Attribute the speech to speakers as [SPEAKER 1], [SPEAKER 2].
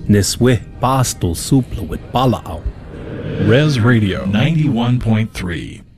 [SPEAKER 1] Neswe pasto supla with pala'au.
[SPEAKER 2] Res Radio 91.3.